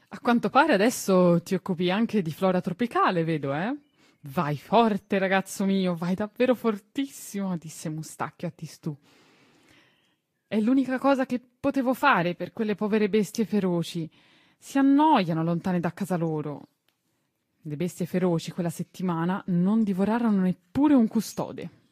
A quanto pare adesso ti occupi anche di flora tropicale, vedo, eh? Vai forte, ragazzo mio, vai davvero fortissimo, disse Mustacchio a Tistù. È l'unica cosa che potevo fare per quelle povere bestie feroci. Si annoiano lontane da casa loro. Le bestie feroci quella settimana non divorarono neppure un custode.